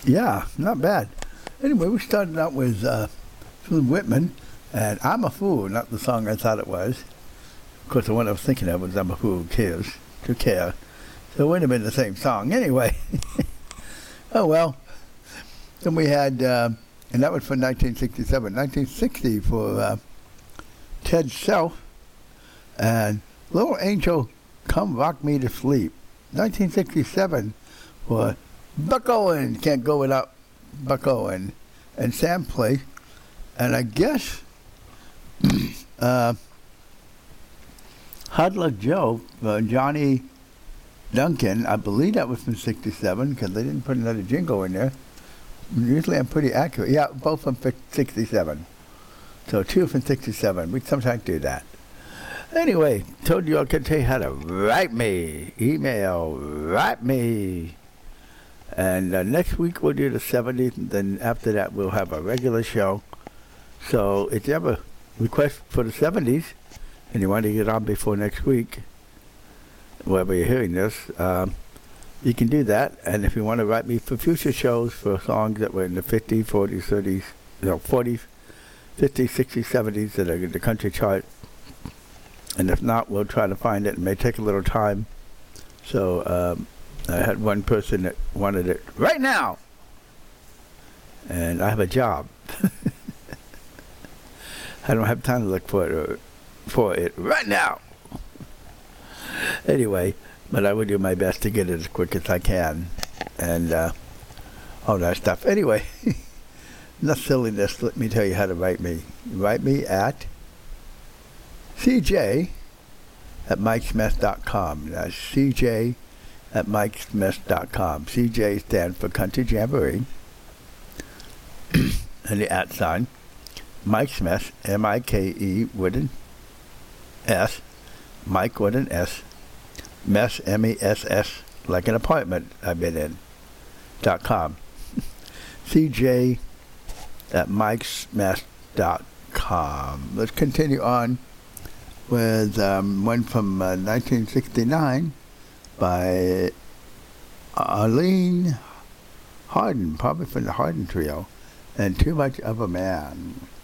Yeah, not bad. Anyway, we started out with Phil Whitman and I'm a Fool, not the song I thought it was. Of course, the one I was thinking of was I'm a Fool Who Cares to Care. So it wouldn't have been the same song. Anyway, oh well. Then we had, and that was for 1967. 1960 for Ted Self and Little Angel Come Rock Me to Sleep. 1967 for Buck Owen, Can't Go Without Buck Owen, and Sam Place. And I guess Hard Luck Joe, Johnny Duncan, I believe that was from 67 because they didn't put another jingle in there. Usually I'm pretty accurate. Yeah, both from 67. So two from 67. We sometimes do that. Anyway, told you I could tell you how to write me. Email, write me. And next week we'll do the 70s, and then after that we'll have a regular show. So if you have a request for the 70s, and you want to get on before next week, wherever you're hearing this, you can do that. And if you want to write me for future shows for songs that were in the 50s, 40s, 30s, 40s, 50s, 60s, 70s that are in the country chart, and if not, we'll try to find it. It may take a little time. So I had one person that wanted it right now, and I have a job. I don't have time to look for it right now. Anyway, but I will do my best to get it as quick as I can, and all that stuff. Anyway, enough silliness. Let me tell you how to write me. Write me at cj@mikesmith.com. That's cj@mikesmith.com. CJ stands for Country Jamboree, and the @ sign. Mike Smith, M-I-K-E with an S, Mike with an S, Mess, M-E-S-S, like an apartment I've been in, .com. cj@mikesmith.com. Let's continue on with one from 1969 by Arlene Harden, probably from the Harden Trio, and Too Much of a Man.